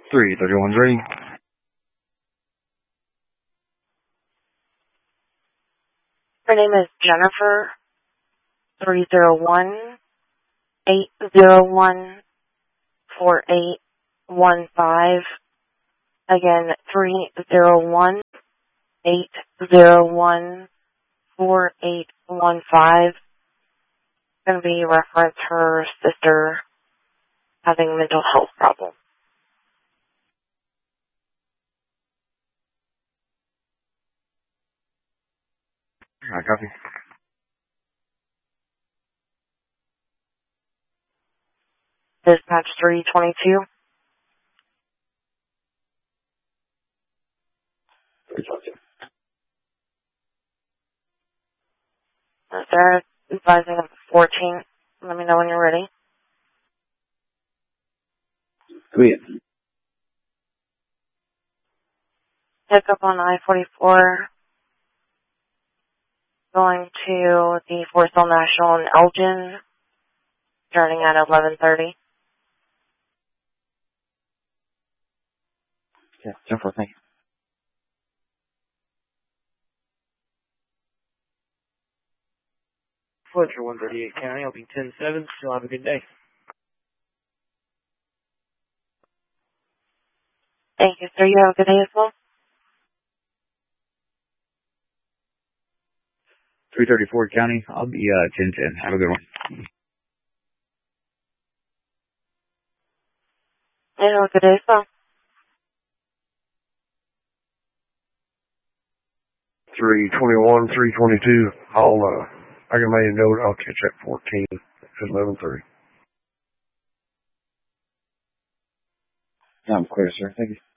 331's ready. Her name is Jennifer. 301-801-4815. Again, 301-801-4815. Going to be reference her sister having a mental health problem. I copy. Dispatch 322. They're advising of the 14th. Let me know when you're ready. Go ahead. Pickup on I-44. Going to the Forrestal National in Elgin. Starting at 11:30. Yeah, Jennifer, thank you. Fletcher, 138 County. I'll be 10-7. Still have a good day. Thank you, sir. You have a good day as well. 334 County. I'll be 10-10. Have a good one. You have a good day as well. 321, 322. I can make a note. I'll catch that 14 at 11:30. I'm clear, sir. Thank you.